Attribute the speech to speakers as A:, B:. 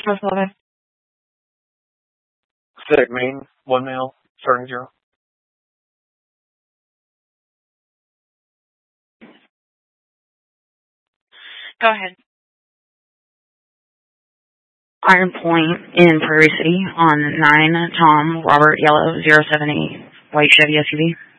A: North 11.
B: Pacific Main, 1 male, starting 0.
A: Go ahead.
C: Iron Point in Prairie City on 9 Tom Robert Yellow 078 white Chevy SUV.